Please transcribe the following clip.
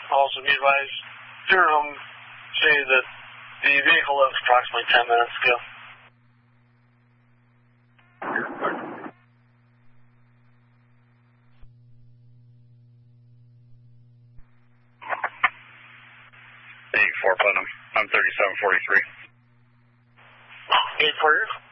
Also be advised, Durham say that the vehicle left approximately 10 minutes ago. 84 Putnam. I'm 3743. 8 for you.